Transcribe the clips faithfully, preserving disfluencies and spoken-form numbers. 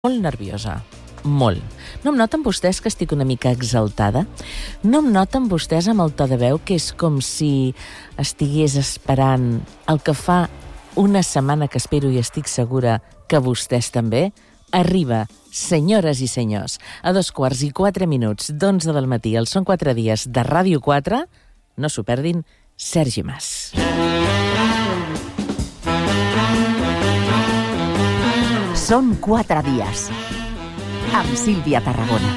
molt nerviosa, molt. No em noten vostès que estic una mica exaltada? No em noten vostès amb el to de veu que és com si estigués esperant el que fa una setmana que espero i estic segura que vostès també? Arriba, senyores i senyors, a dos quarts i quatre minuts d'onze del matí, els Són quatre dies de Ràdio quatre, no s'ho perdin, Sergi Mas. Són quatre dies, amb Sílvia Tarragona.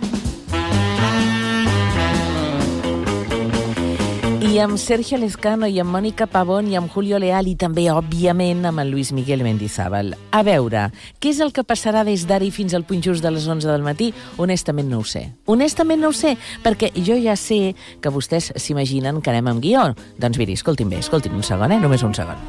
I amb Sergio Lezcano, i amb Mònica Pavón, i amb Julio Leal, i també, òbviament, amb en Luis Miguel Mendizábal. A veure, què és el que passarà des d'ara i fins al punt just de les onze del matí? Honestament no ho sé. Honestament no ho sé, perquè jo ja sé que vostès s'imaginen que anem amb guió. Doncs miri, escoltin bé, escoltin un segon, eh? Només un segon.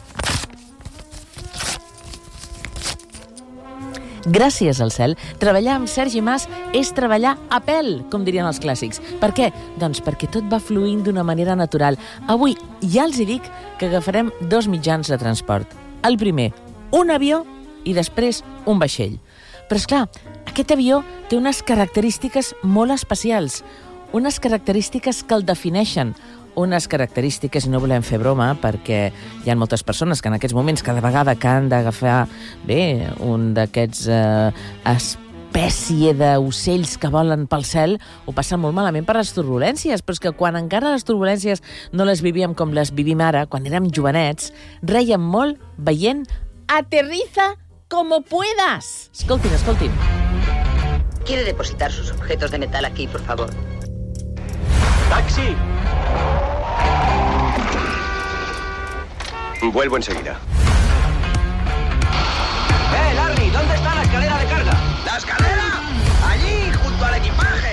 Gràcies al cel, treballar amb Sergi Mas és treballar a pèl, com dirien els clàssics. Per què? Doncs perquè tot va fluint d'una manera natural. Avui ja els hi dic que agafarem dos mitjans de transport. El primer, un avió, i després un vaixell. Però, esclar, aquest avió té unes característiques molt especials, unes característiques que el defineixen, unes característiques, i no volem fer broma, perquè hi ha moltes persones que en aquests moments, cada vegada que han d'agafar bé, un d'aquests eh, espècie d'ocells que volen pel cel, ho passen molt malament per les turbulències, però és que quan encara les turbulències no les vivíem com les vivim ara, quan érem jovenets, rèiem molt veient Aterriza como puedas. Escoltin, escoltin. ¿Quiere depositar sus objetos de metal aquí, por favor? ¡Taxi! Vuelvo enseguida. ¡Eh, Larry! ¿Dónde está la escalera de carga? ¿La escalera? ¡Allí, junto al equipaje!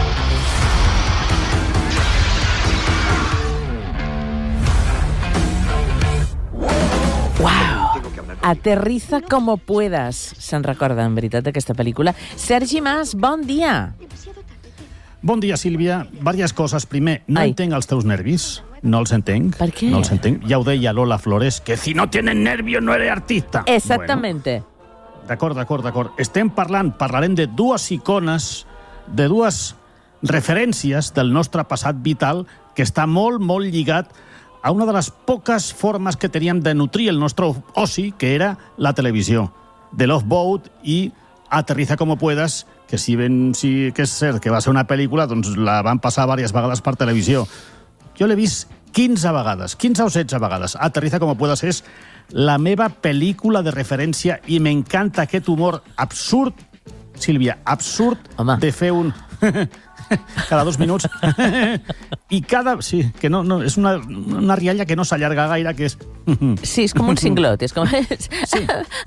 Uau! Aterriza como puedas. Se'n recorda, en veritat, d'aquesta pel·lícula. Sergi Mas, bon dia. Bon dia, Sílvia. Vàries coses. Primer, no Ai. entenc els teus nervis. No els entenc. Per què? No els entenc. Ja ho deia Lola Flores, que si no tenen nervios no eres artista. Exactamente. Bueno, d'acord, d'acord, d'acord. Estem parlant, parlarem de dues icones, de dues referències del nostre passat vital que està molt, molt lligat a una de les poques formes que teníem de nutrir el nostre oci, que era la televisió. The Love Boat i Aterriza como puedas, que si ben sí que és cert que va ser una pel·lícula, doncs la van passar diverses vegades per televisió. Jo l'he vist quinze vegades, quinze o setze vegades. Aterriza como puedas és la meva pel·lícula de referència i m'encanta aquest humor absurd, Sílvia, absurd, Home. de fer un... cada dos minuts. I cada... Sí, que no, no, és una, una rialla que no s'allarga gaire, que és... Sí, és com un cinglot. És com... Sí.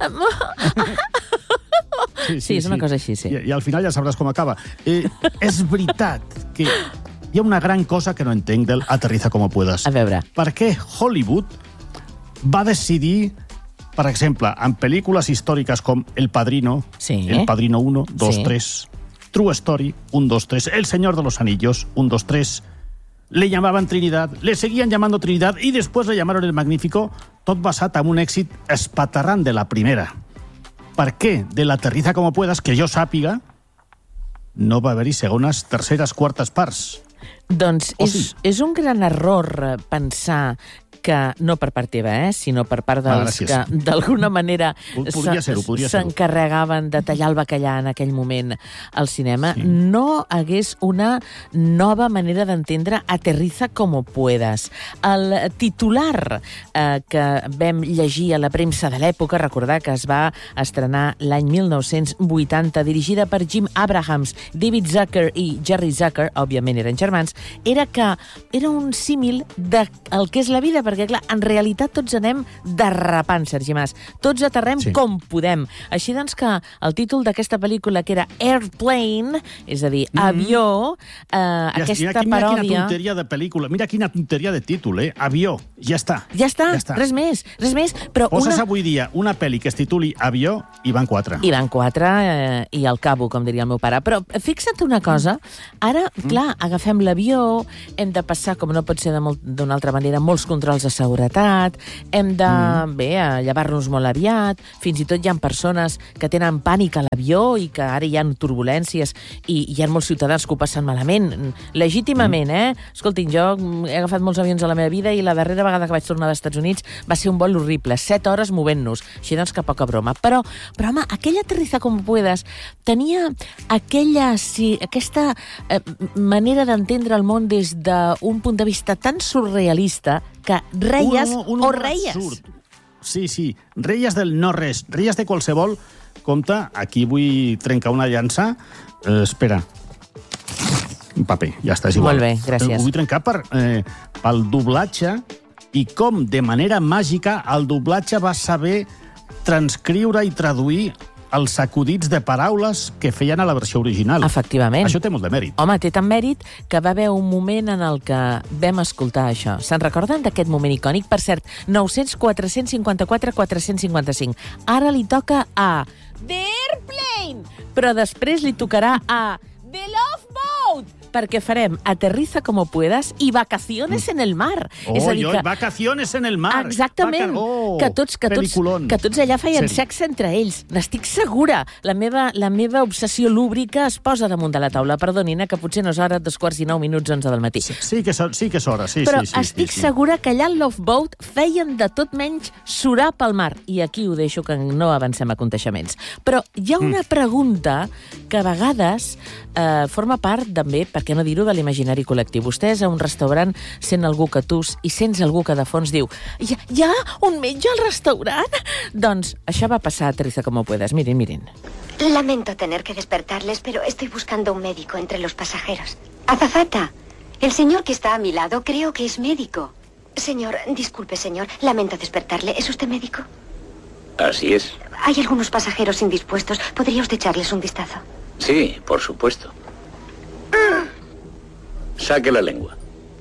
Sí, Sí, és una cosa així, sí. I, I al final ja sabràs com acaba. Eh, és veritat que hi ha una gran cosa que no entenc del Aterriza como puedas. A veure. Per què Hollywood va decidir, per exemple, en pel·lícules històriques com El Padrino, Sí. El Padrino uno, dos, Sí. tres, True Story, un, dos, tres, El Señor de los Anillos, un, dos, tres, le llamaban Trinidad, le seguían llamando Trinidad y después le llamaron El Magnífico, tot basat en un èxit espaterrant de la primera. Per què de l'Aterriza como puedas, que jo sàpiga, no va haver-hi segones, terceres, quartes parts? Doncs O és, sí? és un gran error pensar que, no per part teva, eh, sinó per part Ah, dels gràcies. que d'alguna manera Podria ser-ho, podria ser-ho. s'encarregaven de tallar el bacallà en aquell moment al cinema, Sí. no hagués una nova manera d'entendre Aterriza como puedas. El titular eh, que vam llegir a la premsa de l'època, recordar que es va estrenar l'any mil nou-cents vuitanta, dirigida per Jim Abrahams, David Zucker i Jerry Zucker, òbviament eren germans, era que era un símil del que és la vida, perquè, clar, en realitat tots anem derrapant, Sergi Mas. Tots aterrem Sí. com podem. Així doncs que el títol d'aquesta pel·lícula, que era Airplane, és a dir, avió, eh, Ja, aquesta mira, mira paròdia... quina tonteria de pel·lícula, mira quina tonteria de títol, eh? Avió, ja està. Ja està, Ja està. res més, res més. Però Poses una... avui dia una pel·li que es tituli Avió i van quatre. I van quatre eh, i al cabo, com diria el meu pare. Però fixa't una cosa, ara, clar, agafem amb l'avió, hem de passar, com no pot ser d'una altra manera, molts controls de seguretat, hem de, mm. bé, llevar-nos molt aviat, fins i tot hi ha persones que tenen pànic a l'avió i que ara hi ha turbulències i hi ha molts ciutadans que ho passen malament, legítimament, eh? Escoltin, jo he agafat molts avions a la meva vida i la darrera vegada que vaig tornar als Estats Units va ser un vol horrible, set hores movent-nos, així doncs que poca broma. Però, però home, aquella aterriza como puedas tenia aquella, sí, aquesta eh, manera d'entendre el món des d'un punt de vista tan surrealista que reies un, un, un o reies. Absurd. Sí, sí, reies del no res, reies de qualsevol. Compte, aquí vull trencar una llança. Eh, espera. Un paper, ja està, és igual. Molt bé, gràcies. Ho vull trencar per, eh, pel doblatge i com, de manera màgica, el doblatge va saber transcriure i traduir els acudits de paraules que feien a la versió original. Efectivament. Això té molt de mèrit. Home, té tant mèrit que va haver un moment en el que vam escoltar això. Se'n recorden d'aquest moment icònic? Per cert, nou cents, quatre-cents cinquanta-quatre, quatre-cents cinquanta-cinc. Ara li toca a The Airplane, però després li tocarà a The Love Boat, perquè farem Aterriza como puedas i Vacaciones en el mar. Oh, és a dir que... Vacaciones en el mar. Exactament. Vaca... Oh, que, tots, que, tots, que tots allà feien Seri. sexe entre ells. N'estic segura. La meva, la meva obsessió lúbrica es posa damunt de la taula. Perdonin, que potser no és hora, dos quarts i nou minuts, onze del matí. Sí, sí, que, so, sí que és hora, sí, Però sí, sí. estic sí, sí. segura que allà al Love Boat feien de tot menys surar pel mar. I aquí ho deixo, que no avancem a conteixements. Però hi ha una pregunta que a vegades eh, forma part també, per què no dir-ho, de l'imaginari col·lectiu. Vostès a un restaurant sent algú que tus i sents algú que de fons diu hi ha, hi ha un metge al restaurant? Doncs això va passar a Aterriza como puedas. Miren, miren. Lamento tener que despertarles, pero estoy buscando un médico entre los pasajeros. Azafata, el señor que está a mi lado creo que es médico. Señor, disculpe, señor, lamento despertarle. ¿Es usted médico? Así es. Hay algunos pasajeros indispuestos. ¿Podría usted echarles un vistazo? Sí, por supuesto. Saque la lengua.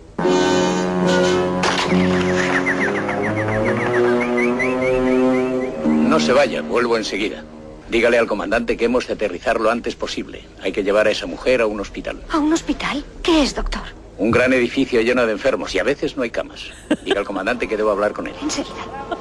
No se vaya, vuelvo enseguida. Dígale al comandante que hemos de aterrizar lo antes posible. Hay que llevar a esa mujer a un hospital. ¿A un hospital? ¿Qué es, doctor? Un gran edificio lleno de enfermos y a veces no hay camas. Diga al comandante que debo hablar con él. Enseguida.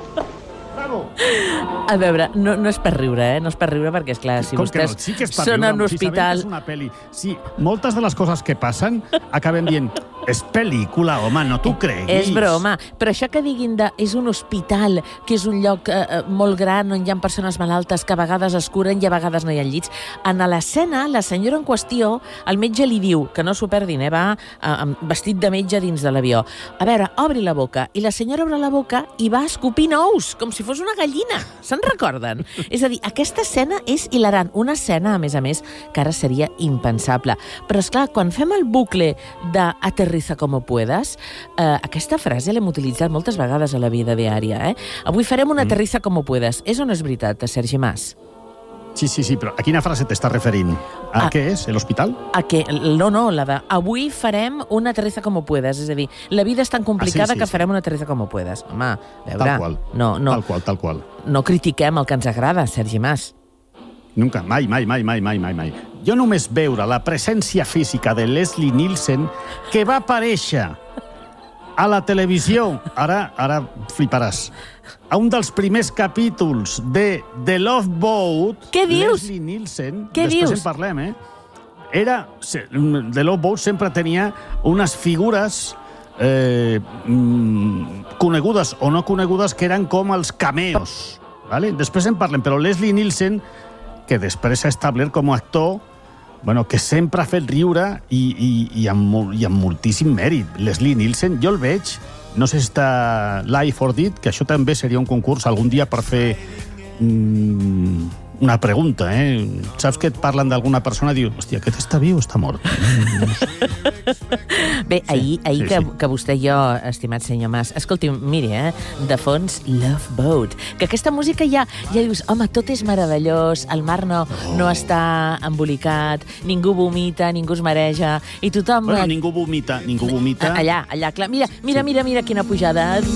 A veure, no, no és per riure, eh? No és per riure perquè, esclar, si Com vostès no? Sí que és per són riure, en un si sabem hospital... que és una pel·li. Sí, moltes de les coses que passen acabem dient és pel·lícula, home, no t'ho creguis. És broma, però això que diguin de és un hospital, que és un lloc eh, molt gran on hi ha persones malaltes que a vegades es curen i a vegades no hi ha llits. En l'escena, la senyora en qüestió, el metge li diu, que no s'ho perdin, eh, va eh, vestit de metge dins de l'avió. A veure, obri la boca. I la senyora obre la boca i va escopint ous, com si fos una gallina. Se'n recorden? És a dir, aquesta escena és hilarant. Una escena, a més a més, que ara seria impensable. Però, esclar, quan fem el bucle de Aterriza como puedas, eh, aquesta frase l'hem utilitzat moltes vegades a la vida diària. Eh? Avui farem una Aterriza como puedas. És o no és veritat, Sergi Mas? Sí, sí, sí, però a quina frase t'estàs referint? A, a què és? L'hospital? A que, no, no, la de avui farem una Aterriza como puedas. És a dir, la vida és tan complicada ah, sí, sí, que farem sí. una Aterriza como puedas. Home, a veure... Tal qual, no, no, tal qual, tal qual. No critiquem el que ens agrada, Sergi Mas. Nunca, mai, mai, mai, mai, mai, mai, mai. Jo només veure la presència física de Leslie Nielsen, que va aparèixer a la televisió, ara, ara fliparàs, a un dels primers capítols de The Love Boat. Què dius? Leslie Nielsen, Què després dius? en parlem, eh? Era, The Love Boat sempre tenia unes figures eh, conegudes o no conegudes que eren com els cameos. Vale? Després en parlem, però Leslie Nielsen, que després s'ha establert com a actor, bueno, que sempre ha fet riure i, i, i, amb, i amb moltíssim mèrit. Leslie Nielsen, jo el veig, no sé si està live or dead, que això també seria un concurs algun dia per fer mm, una pregunta, eh? Saps que et parlen d'alguna persona i diu, hòstia, aquest està viu o està mort? Bé, ahir, sí, ahir sí, que, sí. que vostè i jo, estimat senyor Mas, escolti, miri, eh, de fons, Love Boat, que aquesta música ja, ja dius, home, tot és meravellós, el mar no, oh. no està embolicat, ningú vomita, ningú es mareja, i tothom... Bueno, ningú vomita, ningú vomita. Allà, allà, clar. Mira, mira, sí. mira, mira quina pujada.